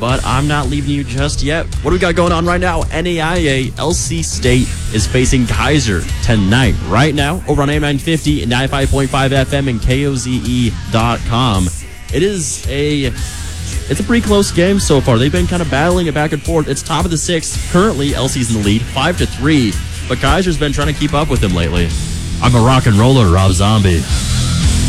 but I'm not leaving you just yet. What do we got going on right now? NAIA LC State is facing Kaiser tonight, right now, over on AM 950 and 95.5 FM and KOZE.com. It's a pretty close game so far. They've been kind of battling it back and forth. It's top of the sixth. Currently, LC's in the lead, 5-3, but Kaiser's been trying to keep up with them lately. I'm a rock and roller, Rob Zombie.